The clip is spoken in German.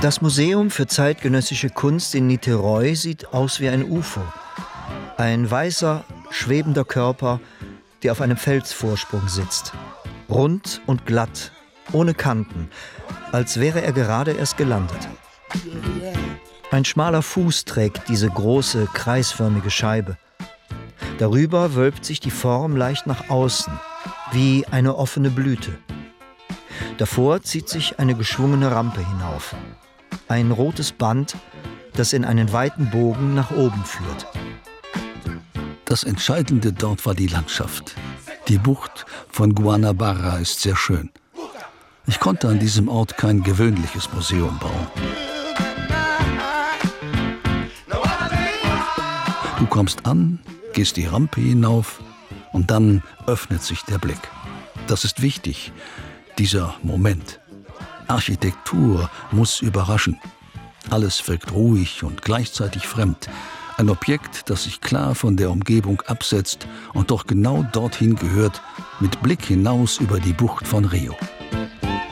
Das Museum für zeitgenössische Kunst in Niteroi sieht aus wie ein UFO. Ein weißer, schwebender Körper, der auf einem Felsvorsprung sitzt. Rund und glatt, ohne Kanten, als wäre er gerade erst gelandet. Ein schmaler Fuß trägt diese große, kreisförmige Scheibe. Darüber wölbt sich die Form leicht nach außen, wie eine offene Blüte. Davor zieht sich eine geschwungene Rampe hinauf. Ein rotes Band, das in einen weiten Bogen nach oben führt. Das Entscheidende dort war die Landschaft. Die Bucht von Guanabara ist sehr schön. Ich konnte an diesem Ort kein gewöhnliches Museum bauen. Du kommst an, gehst die Rampe hinauf und dann öffnet sich der Blick. Das ist wichtig, dieser Moment. Architektur muss überraschen. Alles wirkt ruhig und gleichzeitig fremd. Ein Objekt, das sich klar von der Umgebung absetzt und doch genau dorthin gehört, mit Blick hinaus über die Bucht von Rio.